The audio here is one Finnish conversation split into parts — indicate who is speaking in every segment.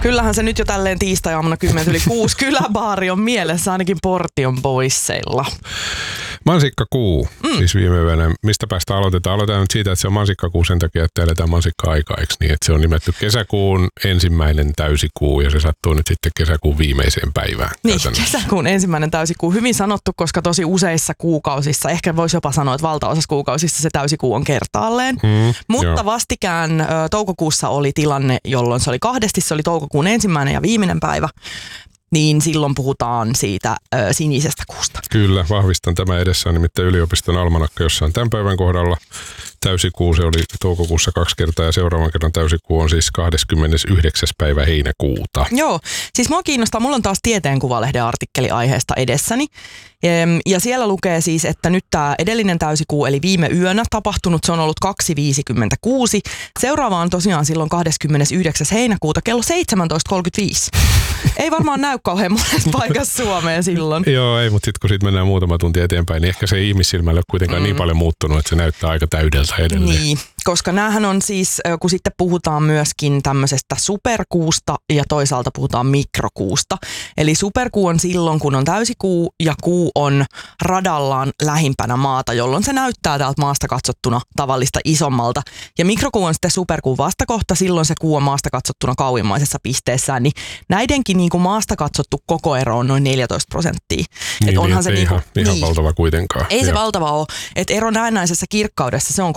Speaker 1: Kyllähän se nyt jo tälleen tiistai-aamuna 10:06 kyläbaari on mielessä, ainakin Portion Boysseilla.
Speaker 2: Mansikkakuu, siis viime yönä. Mistä päästä aloitetaan? Aloitetaan nyt siitä, että se on mansikkakuu sen takia, että eletään mansikka-aikaa, eikö niin? Että se on nimetty kesäkuun ensimmäinen täysikuu ja se sattuu nyt sitten kesäkuun viimeiseen päivään.
Speaker 1: Niin, kesäkuun ensimmäinen täysikuu. Hyvin sanottu, koska tosi useissa kuukausissa, ehkä voisi jopa sanoa, että valtaosassa kuukausissa se täysikuu on kertaalleen. Mutta vastikään toukokuussa oli tilanne, jolloin se oli kahdesti, se oli toukokuun ensimmäinen ja viimeinen päivä. Niin silloin puhutaan siitä sinisestä kuusta. Kyllä, vahvistan tämä edessä on nimittäin yliopiston almanakka, jossa on tämän päivän kohdalla täysikuu. Se oli toukokuussa 2 kertaa ja seuraavan kerran täysikuu on siis 29. päivä heinäkuuta. Joo, siis mua kiinnostaa, mulla on taas Tieteen Kuvalehden artikkeli aiheesta edessäni. Ja siellä lukee siis, että nyt tämä edellinen täysikuu, eli viime yönä tapahtunut, se on ollut 2.56. Seuraava on tosiaan silloin 29. heinäkuuta kello 17.35. Ei varmaan näy kauhean monessa paikassa Suomeen silloin. Joo, ei, mutta sitten kun siitä mennään muutama tunti eteenpäin, niin ehkä se ihmissilmälle ei ole kuitenkaan niin paljon muuttunut, että se näyttää aika täydeltä edelleen. Niin, koska näähän on siis, kun sitten puhutaan myöskin tämmöisestä superkuusta ja toisaalta puhutaan mikrokuusta. Eli superkuu on silloin, kun on täysikuu ja kuu on radallaan lähimpänä maata, jolloin se näyttää täältä maasta katsottuna tavallista isommalta. Ja mikrokuu on sitten superkuun vastakohta, silloin se kuu on maasta katsottuna kauimmaisessa pisteessään. Niin näidenkin niin kuin maasta katsottu koko ero on noin 14%. Niin, onhan se ihan valtava kuitenkaan. Ei se valtava ole. Että ero näennäisessä kirkkaudessa se on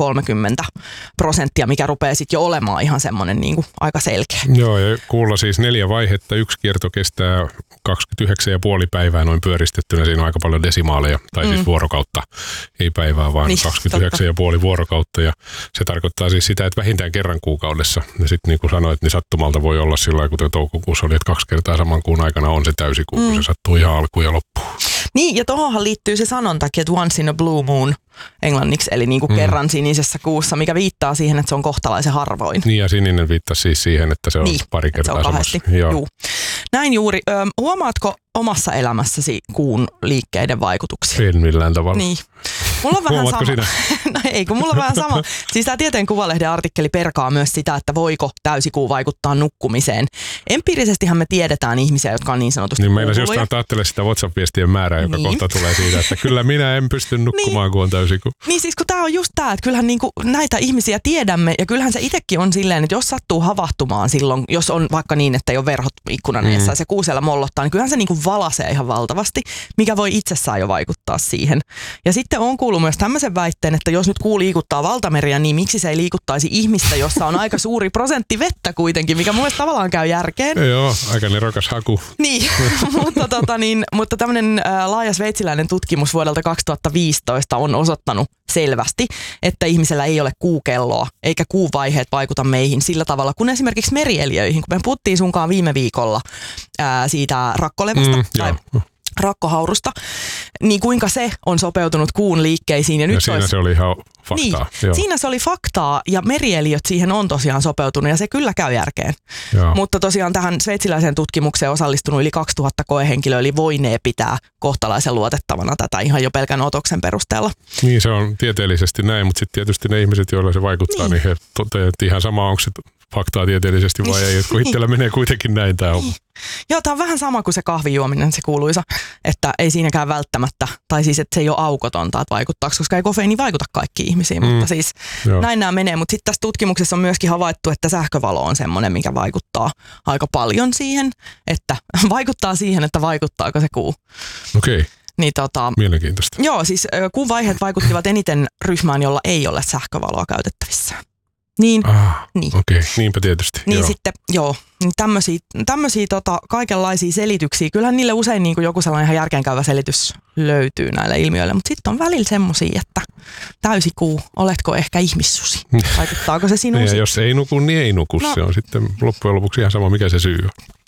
Speaker 1: 30%, mikä rupeaa sitten jo olemaan ihan semmoinen niin kuin aika selkeä. Joo, ja kuulla siis 4 vaihetta. Yksi kierto kestää 29,5 päivää noin pyöristettynä. Siinä on aika paljon desimaaleja, tai siis vuorokautta. Ei päivää, vaan niin, 29,5 vuorokautta. Ja se tarkoittaa siis sitä, että vähintään kerran kuukaudessa. Ja sitten niin kuin sanoit, niin sattumalta voi olla sillä lailla, kuten toukokuussa oli, että 2 kertaa saman kuun aikana on se täysikuu, kun se sattuu ihan alkuun ja loppuun. Niin, ja tohonhan liittyy se sanontakin, että once in a blue moon englanniksi, eli niin kuin kerran sinisessä kuussa, mikä viittaa siihen, että se on kohtalaisen harvoin. Niin, ja sininen viittaa siis siihen, että se on niin, pari kertaa samassa. Joo. Näin juuri. Huomaatko omassa elämässäsi kuun liikkeiden vaikutuksia? En millään tavalla. Niin. Mulla on vähän sama. Sinä? No ei, kun mulla on vähän sama. Siis tämä Tieteen Kuvalehden artikkeli perkaa myös sitä, että voiko täysikuu vaikuttaa nukkumiseen. Empiirisestihän me tiedetään ihmisiä, jotka on niin sanotusti niin meillä jostain ajattelee sitä WhatsApp-viestien määrää, joka kohta tulee siitä, että kyllä minä en pysty nukkumaan, kun on täysikuu. Niin siis kun tämä on just tämä, että kyllähän niinku näitä ihmisiä tiedämme ja kyllähän se itsekin on silleen, että jos sattuu havahtumaan silloin, jos on vaikka niin, että ei ole verhot ikkunan edessä ja se kuu siellä mollottaa, niin kyllähän se niinku valasee ihan valtavasti, mikä voi itsessään jo vaikuttaa siihen. Ja sitten on kuullut myös tämmöisen väitteen, että jos nyt kuu liikuttaa valtameriä, niin miksi se ei liikuttaisi ihmistä, jossa on aika suuri prosentti vettä kuitenkin, mikä mun mielestä tavallaan käy järkeen. Joo, aika nerokas haku. Niin, mutta tämmöinen laaja sveitsiläinen tutkimus vuodelta 2015 on osoittanut selvästi, että ihmisellä ei ole kuukelloa, eikä kuuvaiheet vaikuta meihin sillä tavalla kuin esimerkiksi merieliöihin. Kun me puhuttiin sunkaan viime viikolla siitä rakkolevästä tai rakkohaurusta, niin kuinka se on sopeutunut kuun liikkeisiin. Ja nyt siinä se oli ihan faktaa. Niin, siinä se oli faktaa ja merieliöt siihen on tosiaan sopeutunut ja se kyllä käy järkeen. Joo. Mutta tosiaan tähän sveitsiläiseen tutkimukseen osallistunut yli 2000 koehenkilöä, eli voinee pitää kohtalaisen luotettavana tätä ihan jo pelkän otoksen perusteella. Niin se on tieteellisesti näin, mutta sitten tietysti ne ihmiset, joilla se vaikuttaa, niin he toteavat, että ihan sama onko se faktaa tieteellisesti vai ei, kun itsellä menee kuitenkin näin tämä homma. Joo, tämä on vähän sama kuin se kahvijuominen, se kuuluisa, että ei siinäkään välttämättä, tai siis että se ei ole aukotonta, että vaikuttaako, koska ei kofeiini vaikuta kaikkiin ihmisiin, mutta siis näin nämä menee. Mutta sitten tässä tutkimuksessa on myöskin havaittu, että sähkövalo on semmoinen, mikä vaikuttaa aika paljon siihen, että vaikuttaa siihen, että vaikuttaako se kuu. Okei. Niin, mielenkiintoista. Joo, siis kuun vaiheet vaikuttivat eniten ryhmään, jolla ei ole sähkövaloa käytettävissä. Niin. Niin. Okei, niinpä tietysti. Niin joo. Sitten, niin tämmöisiä kaikenlaisia selityksiä. Kyllähän niille usein niin kuin joku sellainen ihan järkeenkäyvä selitys löytyy näille ilmiöille, mutta sitten on välillä semmoisia, että täysikuu, oletko ehkä ihmissusi? Vaikuttaako se sinuun? Ja jos ei nuku, niin ei nuku. No. Se on sitten loppujen lopuksi ihan sama, mikä se syy on.